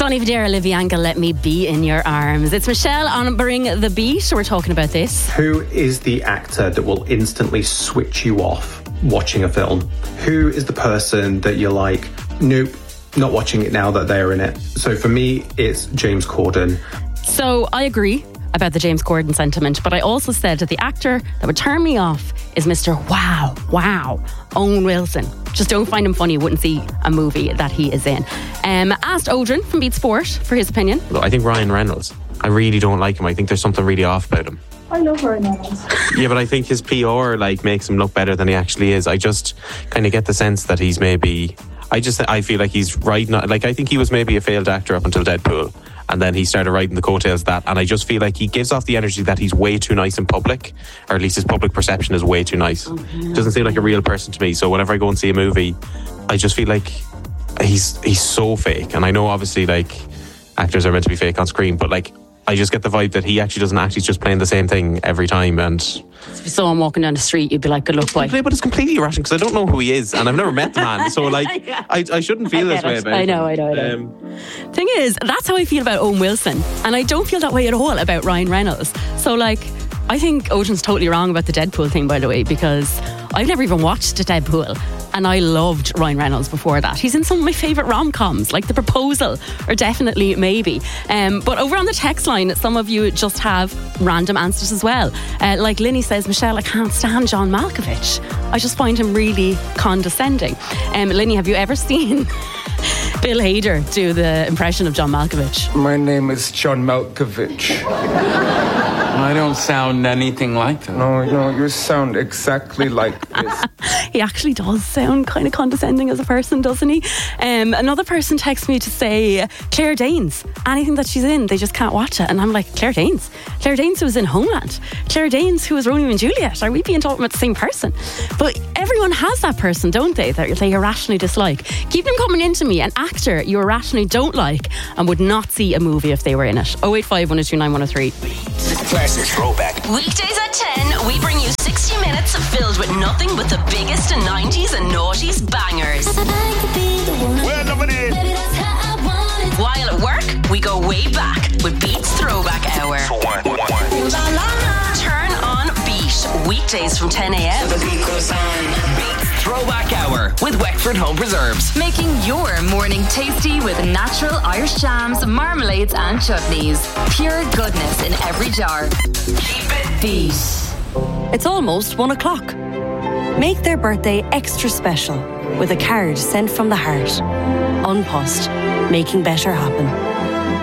Bonnie Videra, Olivia Angle, Let Me Be in Your Arms. It's Michelle on Bring the Beat. We're talking about this. Who is the actor that will instantly switch you off watching a film? Who is the person that you're like, nope, not watching it now that they're in it? So for me, it's James Corden. So I agree about the James Corden sentiment, but I also said that the actor that would turn me off is Mr. Wow, Owen Wilson. Just don't find him funny, wouldn't see a movie that he is in. Asked Odrin from Beat Sport for his opinion. I think Ryan Reynolds. I really don't like him. I think there's something really off about him. I love Ryan Reynolds. Yeah, but I think his PR makes him look better than he actually is. I just kind of get the sense that he's maybe... I feel like he's riding... I think he was maybe a failed actor up until Deadpool. And then he started riding the coattails of that. And I just feel like he gives off the energy that he's way too nice in public. Or at least his public perception is way too nice. Doesn't seem like a real person to me. So whenever I go and see a movie, I just feel like he's so fake. And I know obviously actors are meant to be fake on screen, but I just get the vibe that he actually doesn't act. He's just playing the same thing every time. And if you saw him walking down the street, you'd be like, good luck, boy. But it's completely irrational because I don't know who he is and I've never met the man. So I shouldn't feel this way about him. I know. Thing is, that's how I feel about Owen Wilson. And I don't feel that way at all about Ryan Reynolds. So I think Odin's totally wrong about the Deadpool thing, by the way, because I've never even watched Deadpool. And I loved Ryan Reynolds before that. He's in some of my favourite rom-coms, like The Proposal or Definitely Maybe. But over on the text line, some of you just have random answers as well. Like Linny says, Michelle, I can't stand John Malkovich. I just find him really condescending. Linny, have you ever seen Bill Hader do the impression of John Malkovich? My name is John Malkovich. I don't sound anything like that. No, you sound exactly like this. He actually does sound kind of condescending as a person, doesn't he? Another person texts me to say Claire Danes. Anything that she's in, they just can't watch it. And I'm like, Claire Danes? Claire Danes who was in Homeland. Claire Danes who was Romeo and Juliet. Are we being talking about the same person? But everyone has that person, don't they, that they irrationally dislike. Keep them coming into me. An actor you irrationally don't like and would not see a movie if they were in it. 085 102 9103. Classic throwback. Weekdays at 10, we bring you 60 minutes filled with nothing but the biggest 90s and noughties bangers. We're loving it. While at work, we go way back with Beats Throwback Hour. Turn on Beat, weekdays from 10 a.m. Beats Throwback Hour with Wexford Home Preserves. Making your morning tasty with natural Irish jams, marmalades and chutneys. Pure goodness in every jar. Keep it Beat. It's almost 1 o'clock. Make their birthday extra special with a card sent from the heart. Unpost, making better happen.